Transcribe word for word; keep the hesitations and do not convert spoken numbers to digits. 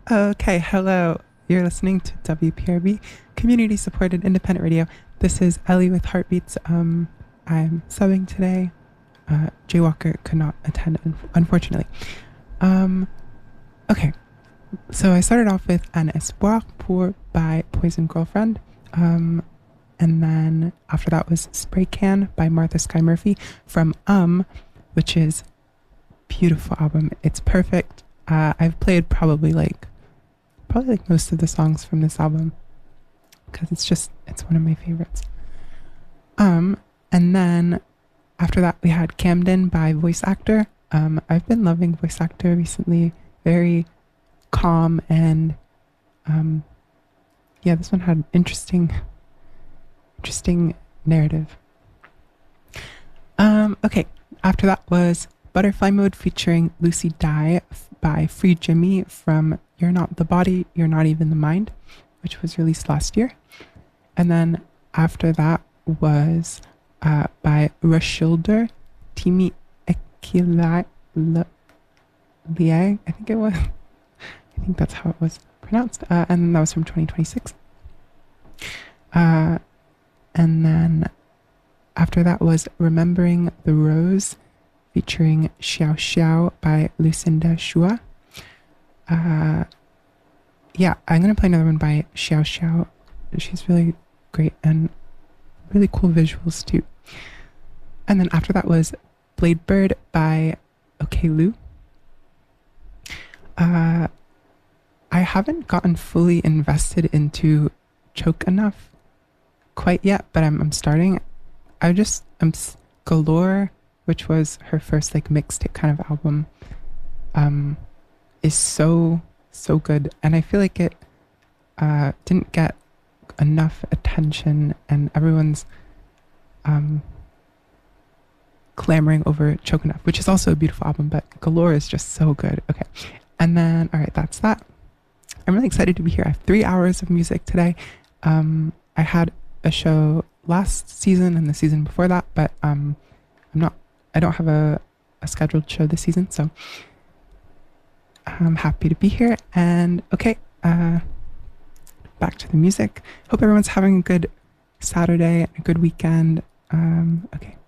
Okay, hello. You're listening to W P R B, community supported independent radio. This is Ellie with Heartbeats. Um, I'm subbing today. Uh, Jay Walker could not attend, un- unfortunately. Um, okay, so I started off with Un Espoir Pour by Poison Girlfriend. Um, and then after that was Spray Can by Martha Skye Murphy from Um, which is beautiful album. It's perfect. Uh, I've played probably like probably like most of the songs from this album because it's just it's one of my favorites. Um, and then after that we had Camden by Voice Actor. Um, I've been loving Voice Actor recently. Very calm and um, yeah, this one had an interesting, interesting narrative. Um, okay, after that was Butterfly Mode featuring Lucy Dye by Free Jimmy from You're Not the Body, You're Not Even the Mind, which was released last year. And then after that was uh, by Rashilder, Timi Ekilai Liang, I think it was. I think that's how it was pronounced. Uh, and that was from twenty twenty-six. Uh, and then after that was Remembering the Rose featuring Xiao Xiao by Lucinda Shua. Uh, yeah, I'm going to play another one by Xiao Xiao. She's really great and really cool visuals too. And then after that was Blade Bird by OK Lou. Uh, I haven't gotten fully invested into Choke Enough quite yet, but I'm, I'm starting. I just, I'm Galore, which was her first like mixtape kind of album, um, is so, so good. And I feel like it uh, didn't get enough attention and everyone's um, clamoring over Choke Enough, which is also a beautiful album, but Galore is just so good. Okay. And then, all right, that's that. I'm really excited to be here. I have three hours of music today. Um, I had a show last season and the season before that, but um, I'm not, I don't have a, a scheduled show this season, so I'm happy to be here. And okay, uh, back to the music. Hope everyone's having a good Saturday and a good weekend. Um, okay.